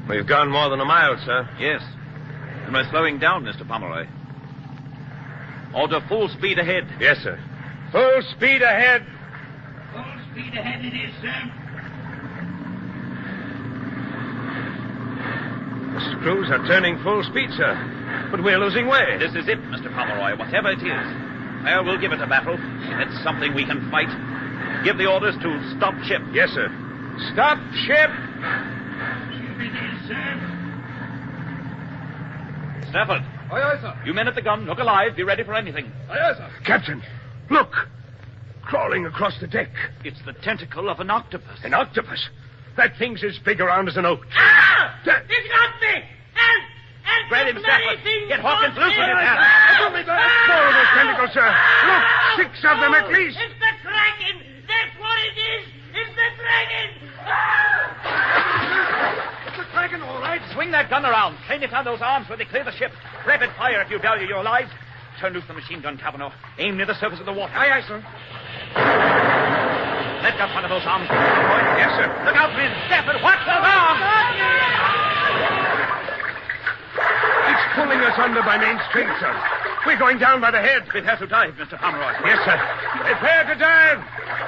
We've gone more than a mile, sir. Yes. And we're slowing down, Mr. Pomeroy. Order full speed ahead. Yes, sir. Full speed ahead. Full speed ahead it is, sir. The screws are turning full speed, sir. But we're losing way. This is it, Mr. Pomeroy, whatever it is. Well, we'll give it a battle. It's something we can fight. Give the orders to stop ship. Yes, sir. Stop ship! Ship it is, sir. Stafford. Aye, aye, sir. You men at the gun, look alive, be ready for anything. Aye, aye, sir. Captain, look! Crawling across the deck. It's the tentacle of an octopus. An octopus? That thing's as big around as an oak. Ah! It's got me! Help! Help! Grab him, the Stafford. thing Get Hawkins loose with his Ah! hand. Four of those tentacles, sir. Look, 6 of them at least. It's the Kraken! That's what it is! It's the Kraken! It's the Kraken, all right. Swing that gun around. Train it on those arms where they clear the ship. Rapid fire if you value your lives. Turn loose the machine gun, Cavanaugh. Aim near the surface of the water. Aye, aye, sir. Let go one of those arms. Pomeroy. Yes, sir. Look out, men. Stafford, watch those arms. It's pulling us under by main strength, sir. We're going down by the head. Prepare to dive, Mr. Pomeroy. Yes, sir. Prepare to dive.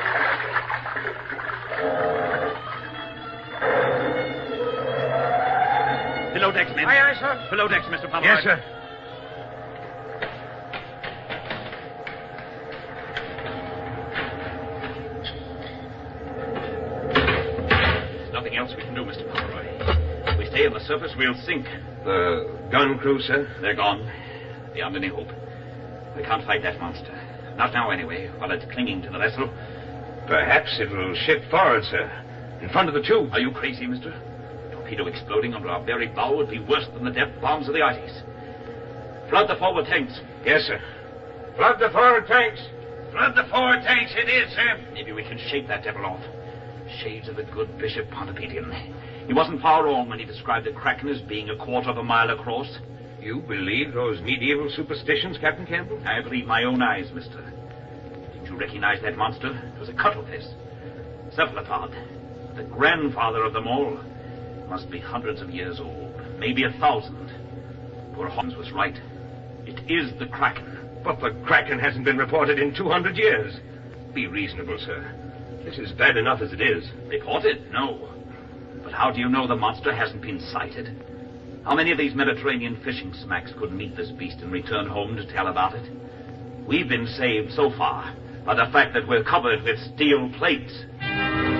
Below decks, men. Aye, aye, sir. Below decks, Mr. Pomeroy. Yes, sir. There's nothing else we can do, Mr. Pomeroy. If we stay on the surface, we'll sink. The gun crew, sir? They're gone. Beyond any hope. We can't fight that monster. Not now, anyway, while it's clinging to the vessel. Perhaps it will shift forward, sir. In front of the tube. Are you crazy, mister? A torpedo exploding under our very bow would be worse than the depth bombs of the ices. Flood the forward tanks. Yes, sir. Flood the forward tanks. Flood the forward tanks it is, sir. Maybe we can shake that devil off. Shades of the good Bishop Pontoppidan. He wasn't far wrong when he described the Kraken as being 1/4 mile across. You believe those medieval superstitions, Captain Campbell? I believe my own eyes, mister. Didn't you recognize that monster? It was a cuttlefish. Cephalopod. The grandfather of them all. Must be hundreds of years old. Maybe 1,000. Poor Holmes was right. It is the Kraken. But the Kraken hasn't been reported in 200 years. Be reasonable, sir. This is bad enough as it is. Reported? No. But how do you know the monster hasn't been sighted? How many of these Mediterranean fishing smacks could meet this beast and return home to tell about it? We've been saved so far by the fact that we're covered with steel plates.